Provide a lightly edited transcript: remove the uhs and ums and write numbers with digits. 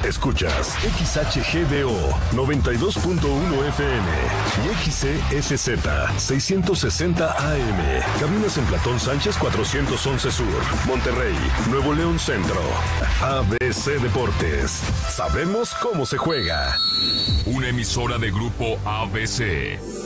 Escuchas XHGDO 92.1 FM y XESZ 660 AM. Cabinas en Platón Sánchez 411 Sur, Monterrey, Nuevo León Centro. ABC Deportes. Sabemos cómo se juega. Una emisora de Grupo ABC.